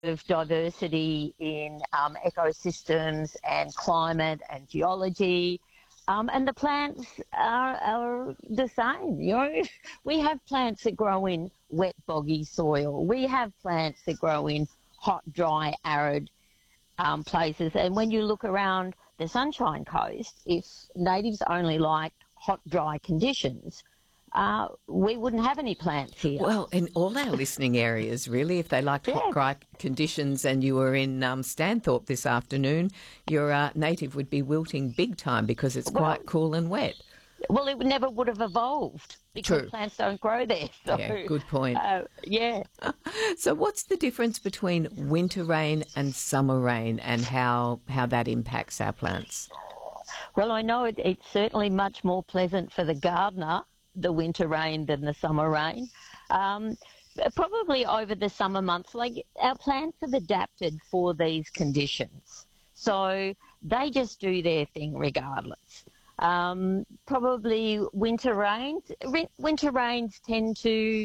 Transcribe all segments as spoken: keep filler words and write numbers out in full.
of diversity in um, ecosystems and climate and geology. Um, and the plants are, are the same. You know, we have plants that grow in wet, boggy soil. We have plants that grow in hot, dry, arid um, places. And when you look around the Sunshine Coast, if natives only liked hot, dry conditions, uh, we wouldn't have any plants here. Well, in all our listening areas, really, if they liked Yeah. hot, dry conditions and you were in um, Stanthorpe this afternoon, your uh, native would be wilting big time because it's Well, quite cool and wet. Well, it never would have evolved because True. plants don't grow there. So, Yeah, good point. Uh, yeah. So what's the difference between winter rain and summer rain and how, how that impacts our plants? Well, I know it, it's certainly much more pleasant for the gardener, the winter rain, than the summer rain. Um, probably over the summer months, like our plants have adapted for these conditions. So they just do their thing regardless. Um, probably winter rains. Winter rains tend to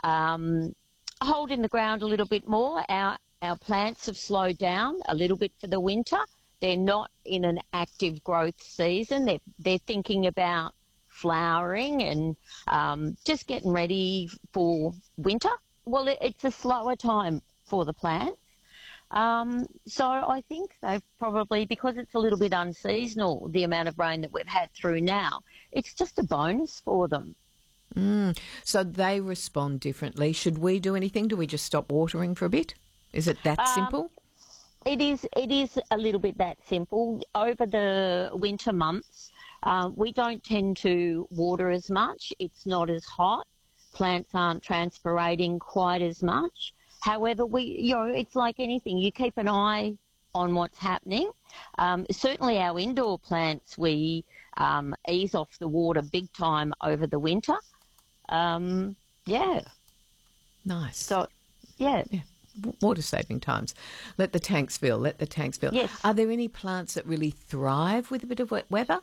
um, hold in the ground a little bit more. Our, our plants have slowed down a little bit for the winter. They're not in an active growth season. They're, they're thinking about flowering and um, just getting ready for winter. Well, it, it's a slower time for the plants. Um, so I think they've probably, because it's a little bit unseasonal, the amount of rain that we've had through now, it's just a bonus for them. Mm. So they respond differently. Should we do anything? Do we just stop watering for a bit? Is it that Um, simple? It is, it is a little bit that simple. Over the winter months, uh, we don't tend to water as much. It's not as hot. Plants aren't transpirating quite as much. However, we, you know, it's like anything. You keep an eye on what's happening. Um, certainly our indoor plants, we um, ease off the water big time over the winter. Um, yeah. Nice. So, yeah. Yeah. Water saving times. Let the tanks fill, let the tanks fill. Yes. Are there any plants that really thrive with a bit of wet weather?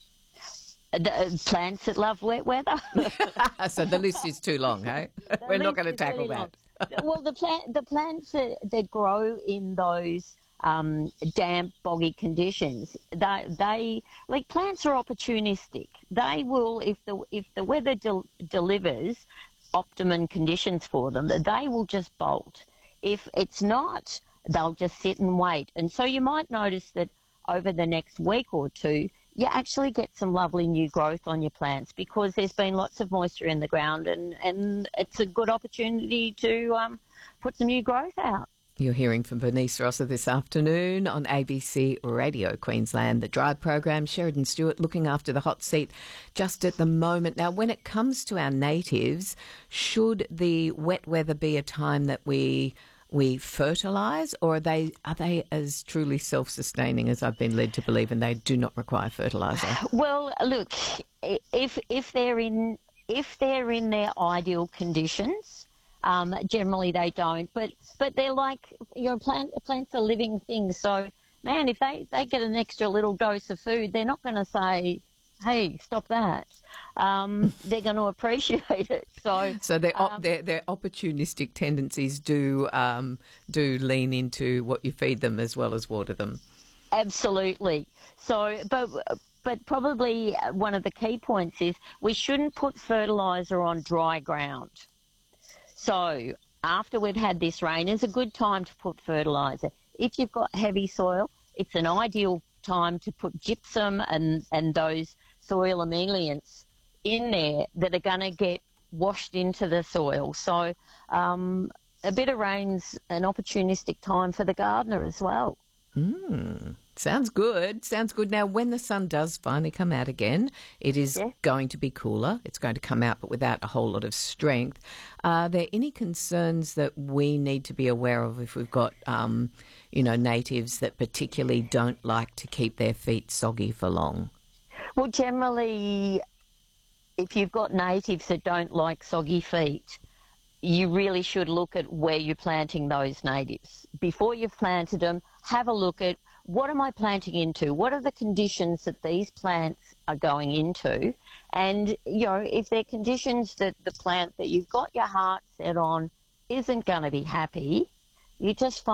The uh, plants that love wet weather. So the list is too long, hey? The We're not list going to is tackle really that. long. Well, the plant, the plants that, that grow in those um, damp, boggy conditions, they, they like plants are opportunistic. They will, if the if the weather del- delivers optimum conditions for them, they will just bolt. If it's not, they'll just sit and wait. And so you might notice that over the next week or two, you actually get some lovely new growth on your plants because there's been lots of moisture in the ground, and, and it's a good opportunity to um, put some new growth out. You're hearing from Bernice Rosser this afternoon on A B C Radio Queensland, the Drive program. Sheridan Stewart looking after the hot seat just at the moment. Now, when it comes to our natives, should the wet weather be a time that we we fertilise, or are they are they as truly self-sustaining as I've been led to believe, and they do not require fertiliser? Well, look, if if they're in if they're in their ideal conditions, um, generally they don't. But but they're like, you know, plant, plants are living things. So, man, if they, they get an extra little dose of food, they're not going to say, hey, stop that. Um, they're going to appreciate it. So, so their, op- um, their their opportunistic tendencies do um, do lean into what you feed them as well as water them. Absolutely. So, but but probably one of the key points is we shouldn't put fertiliser on dry ground. So after we've had this rain, it's a good time to put fertiliser. If you've got heavy soil, it's an ideal time to put gypsum and, and those soil emollients in there that are going to get washed into the soil. So um, a bit of rain's an opportunistic time for the gardener as well. Mm, sounds good. Sounds good. Now, when the sun does finally come out again, it is Yeah. going to be cooler. It's going to come out, but without a whole lot of strength. Are there any concerns that we need to be aware of if we've got, um, you know, natives that particularly don't like to keep their feet soggy for long? Well, generally, if you've got natives that don't like soggy feet, you really should look at where you're planting those natives. Before you've planted them, have a look at what am I planting into? What are the conditions that these plants are going into? And, you know, if they're conditions that the plant that you've got your heart set on isn't going to be happy, you just find